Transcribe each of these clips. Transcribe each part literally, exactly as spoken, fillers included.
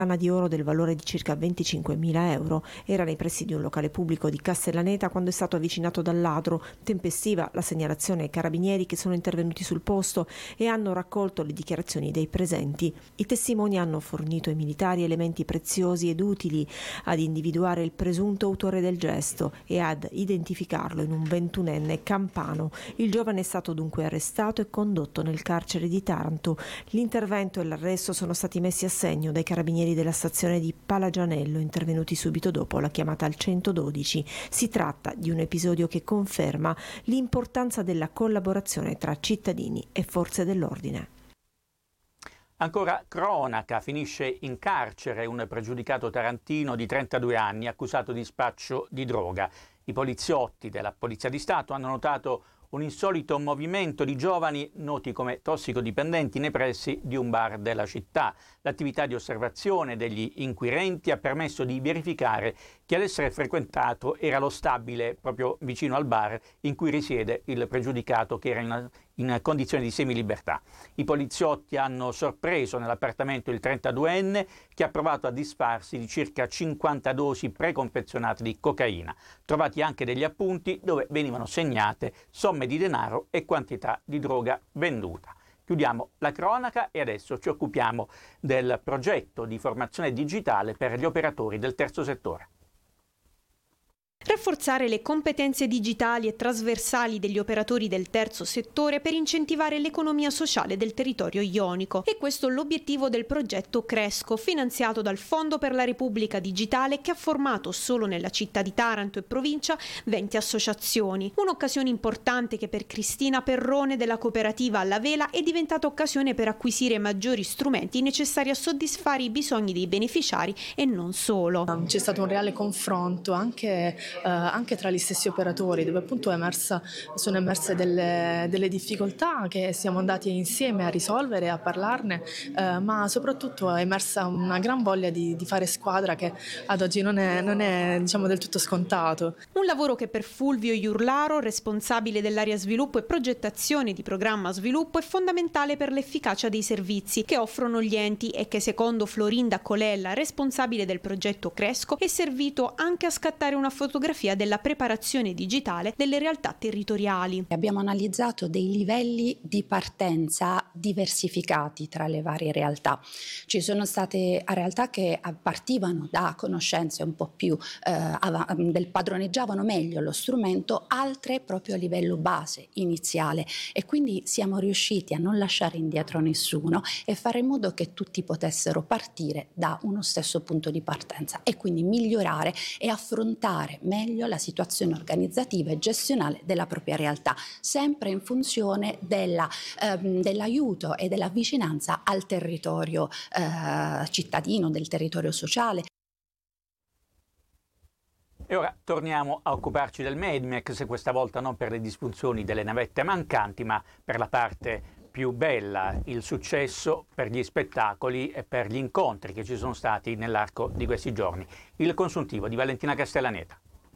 di oro del valore di circa venticinquemila euro. Era nei pressi di un locale pubblico di Castellaneta quando è stato avvicinato dal ladro. Tempestiva la segnalazione ai carabinieri, che sono intervenuti sul posto e hanno raccolto le dichiarazioni dei presenti. I testimoni hanno fornito ai militari elementi preziosi ed utili ad individuare il presunto autore del gesto e ad identificarlo in un ventunenne campano. Il giovane è stato dunque arrestato e condotto nel carcere di Taranto. L'intervento e l'arresto sono stati messi a segno dai carabinieri della stazione di Palagianello, intervenuti subito dopo la chiamata al centododici. Si tratta di un episodio che conferma l'importanza della collaborazione tra cittadini e forze dell'ordine. Ancora cronaca, finisce in carcere un pregiudicato tarantino di trentadue anni accusato di spaccio di droga. I poliziotti della Polizia di Stato hanno notato un insolito movimento di giovani noti come tossicodipendenti nei pressi di un bar della città. L'attività di osservazione degli inquirenti ha permesso di verificare che ad essere frequentato era lo stabile proprio vicino al bar in cui risiede il pregiudicato, che era in, in condizioni di semilibertà. I poliziotti hanno sorpreso nell'appartamento il trentaduenne, che ha provato a disfarsi di circa cinquanta dosi preconfezionate di cocaina. Trovati anche degli appunti dove venivano segnate somme di denaro e quantità di droga venduta. Chiudiamo la cronaca e adesso ci occupiamo del progetto di formazione digitale per gli operatori del terzo settore. Rafforzare le competenze digitali e trasversali degli operatori del terzo settore per incentivare l'economia sociale del territorio ionico. E questo è l'obiettivo del progetto Cresco, finanziato dal Fondo per la Repubblica Digitale, che ha formato solo nella città di Taranto e provincia venti associazioni. Un'occasione importante che per Cristina Perrone della cooperativa Alla Vela è diventata occasione per acquisire maggiori strumenti necessari a soddisfare i bisogni dei beneficiari e non solo. C'è stato un reale confronto anche Uh, anche tra gli stessi operatori, dove appunto è emersa, sono emerse delle, delle difficoltà che siamo andati insieme a risolvere, a parlarne, uh, ma soprattutto è emersa una gran voglia di, di fare squadra, che ad oggi non è, non è diciamo del tutto scontato. Un lavoro che per Fulvio Iurlaro, responsabile dell'area sviluppo e progettazione di programma sviluppo, è fondamentale per l'efficacia dei servizi che offrono gli enti e che secondo Florinda Colella, responsabile del progetto Cresco, è servito anche a scattare una fotografia della preparazione digitale delle realtà territoriali. Abbiamo analizzato dei livelli di partenza diversificati tra le varie realtà. Ci sono state realtà che partivano da conoscenze un po' più eh, del padroneggiavano meglio lo strumento, altre proprio a livello base, iniziale, e quindi siamo riusciti a non lasciare indietro nessuno e fare in modo che tutti potessero partire da uno stesso punto di partenza e quindi migliorare e affrontare meglio la situazione organizzativa e gestionale della propria realtà, sempre in funzione della, ehm, dell'aiuto e della vicinanza al territorio eh, cittadino, del territorio sociale. E ora torniamo a occuparci del Medimex, questa volta non per le disfunzioni delle navette mancanti, ma per la parte più bella, il successo per gli spettacoli e per gli incontri che ci sono stati nell'arco di questi giorni. Il consuntivo di Valentina Castellaneta.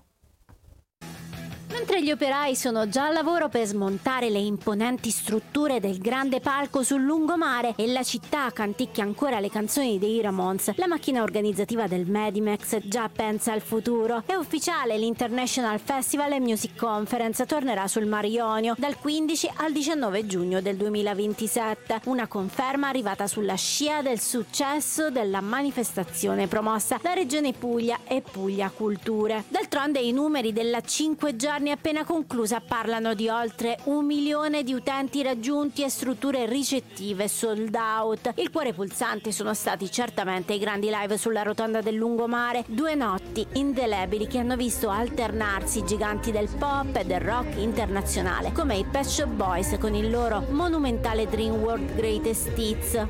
Mentre gli operai sono già al lavoro per smontare le imponenti strutture del grande palco sul lungomare e la città canticchia ancora le canzoni dei Ramones, la macchina organizzativa del Medimex già pensa al futuro. È ufficiale, l'International Festival and Music Conference tornerà sul Mar Ionio dal quindici al diciannove giugno del duemilaventisette, una conferma arrivata sulla scia del successo della manifestazione promossa da Regione Puglia e Puglia Culture. D'altronde i numeri della cinque giorni appena conclusa parlano di oltre un milione di utenti raggiunti e strutture ricettive sold out. Il cuore pulsante sono stati certamente i grandi live sulla rotonda del lungomare, due notti indelebili che hanno visto alternarsi giganti del pop e del rock internazionale come i Pet Shop Boys con il loro monumentale Dream World Greatest Hits.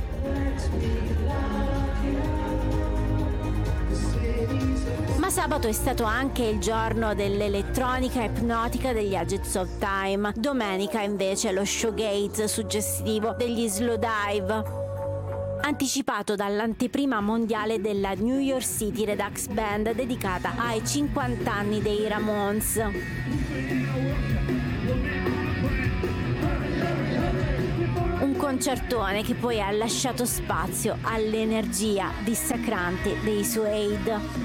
Ma sabato è stato anche il giorno dell'elettronica ipnotica degli Agents of Time. Domenica invece lo showgaze suggestivo degli Slowdive, anticipato dall'anteprima mondiale della New York City Redux Band dedicata ai cinquanta anni dei Ramones. Un concertone che poi ha lasciato spazio all'energia dissacrante dei Suede.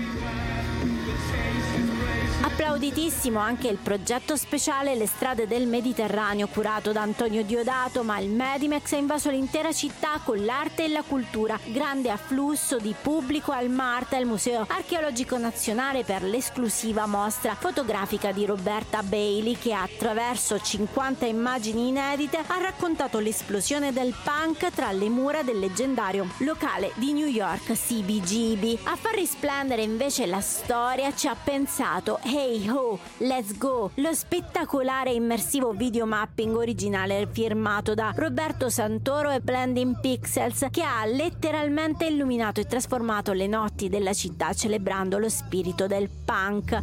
Applauditissimo anche il progetto speciale Le strade del Mediterraneo curato da Antonio Diodato, ma il Medimex ha invaso l'intera città con l'arte e la cultura. Grande afflusso di pubblico al MARTA, il Museo Archeologico Nazionale, per l'esclusiva mostra fotografica di Roberta Bailey, che attraverso cinquanta immagini inedite ha raccontato l'esplosione del punk tra le mura del leggendario locale di New York C B G B. A far risplendere invece la storia ci ha pensato Hey Ho, Let's Go, lo spettacolare immersivo videomapping originale firmato da Roberto Santoro e Blending Pixels, che ha letteralmente illuminato e trasformato le notti della città celebrando lo spirito del punk.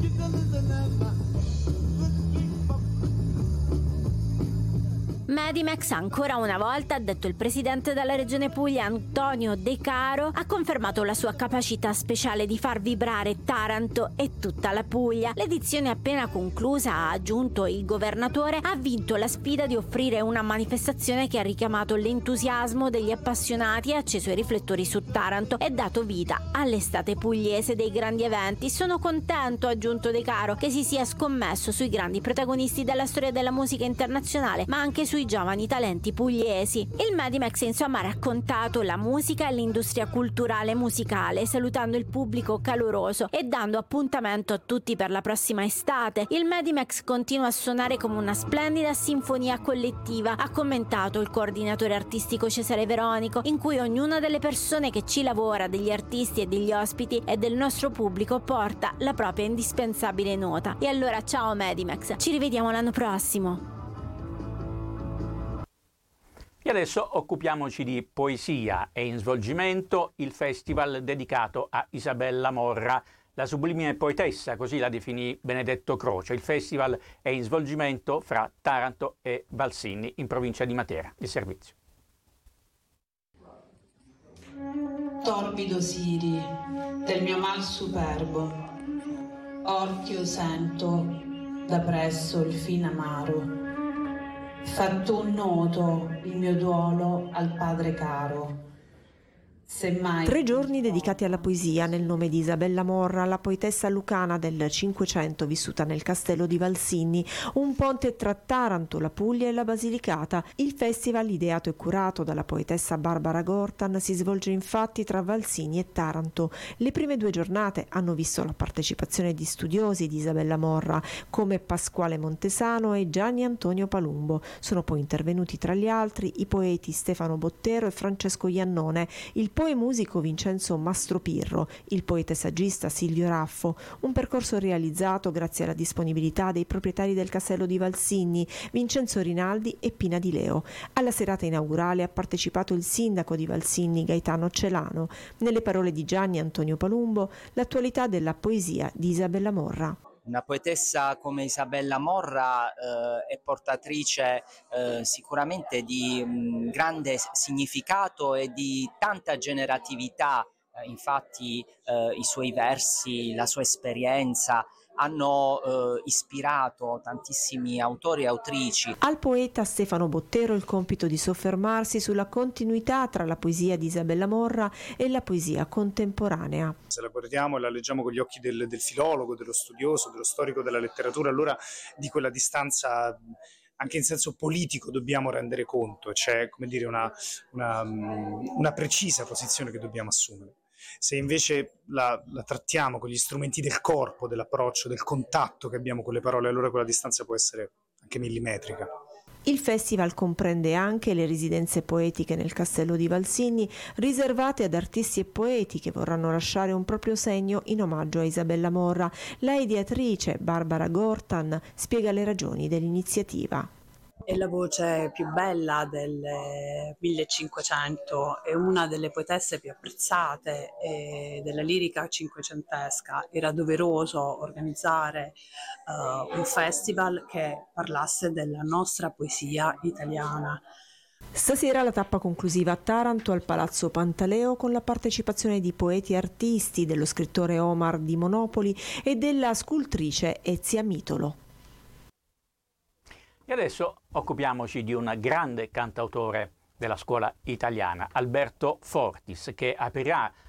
Medimex, ancora una volta, ha detto il presidente della regione Puglia Antonio De Caro, ha confermato la sua capacità speciale di far vibrare Taranto e tutta la Puglia. L'edizione appena conclusa, ha aggiunto il governatore, ha vinto la sfida di offrire una manifestazione che ha richiamato l'entusiasmo degli appassionati e acceso i riflettori su Taranto e dato vita all'estate pugliese dei grandi eventi. Sono contento, ha aggiunto De Caro, che si sia scommesso sui grandi protagonisti della storia della musica internazionale, ma anche sui giovani talenti pugliesi. Il Medimex insomma ha raccontato la musica e l'industria culturale musicale, salutando il pubblico caloroso e dando appuntamento a tutti per la prossima estate. Il Medimex continua a suonare come una splendida sinfonia collettiva, ha commentato il coordinatore artistico Cesare Veronico, in cui ognuna delle persone che ci lavora, degli artisti e degli ospiti e del nostro pubblico, porta la propria indispensabile nota. E allora ciao Medimex, ci rivediamo l'anno prossimo. E adesso occupiamoci di poesia. È in svolgimento il festival dedicato a Isabella Morra, la sublime poetessa, così la definì Benedetto Croce. Il festival è in svolgimento fra Taranto e Valsinni, in provincia di Matera. Il servizio. Torbido Siri, del mio mal superbo, orchio sento da presso il fin amaro. Fatto un noto il mio duolo al padre caro. Semmai... Tre giorni dedicati alla poesia nel nome di Isabella Morra, la poetessa lucana del Cinquecento vissuta nel castello di Valsinni, un ponte tra Taranto, la Puglia e la Basilicata. Il festival, ideato e curato dalla poetessa Barbara Gortan, si svolge infatti tra Valsinni e Taranto. Le prime due giornate hanno visto la partecipazione di studiosi di Isabella Morra come Pasquale Montesano e Gianni Antonio Palumbo. Sono poi intervenuti tra gli altri i poeti Stefano Bottero e Francesco Iannone, il poemusico Vincenzo Mastropirro, il poeta e saggista Silvio Raffo. Un percorso realizzato grazie alla disponibilità dei proprietari del castello di Valsinni, Vincenzo Rinaldi e Pina Di Leo. Alla serata inaugurale ha partecipato il sindaco di Valsinni, Gaetano Celano. Nelle parole di Gianni Antonio Palumbo, l'attualità della poesia di Isabella Morra. Una poetessa come Isabella Morra eh, è portatrice eh, sicuramente di mh, grande significato e di tanta generatività, eh, infatti eh, i suoi versi, la sua esperienza hanno eh, ispirato tantissimi autori e autrici. Al poeta Stefano Bottero il compito di soffermarsi sulla continuità tra la poesia di Isabella Morra e la poesia contemporanea. Se la guardiamo e la leggiamo con gli occhi del, del filologo, dello studioso, dello storico della letteratura, allora di quella distanza anche in senso politico dobbiamo rendere conto, c'è, come dire, una, una, una precisa posizione che dobbiamo assumere. Se invece la, la trattiamo con gli strumenti del corpo, dell'approccio, del contatto che abbiamo con le parole, allora quella distanza può essere anche millimetrica. Il festival comprende anche le residenze poetiche nel castello di Valsinni, riservate ad artisti e poeti che vorranno lasciare un proprio segno in omaggio a Isabella Morra. La ideatrice Barbara Gortan spiega le ragioni dell'iniziativa. È la voce più bella del millecinquecento, è una delle poetesse più apprezzate eh, della lirica cinquecentesca. Era doveroso organizzare uh, un festival che parlasse della nostra poesia italiana. Stasera la tappa conclusiva a Taranto al Palazzo Pantaleo con la partecipazione di poeti e artisti, dello scrittore Omar di Monopoli e della scultrice Ezia Mitolo. E adesso occupiamoci di un grande cantautore della scuola italiana, Alberto Fortis, che aprirà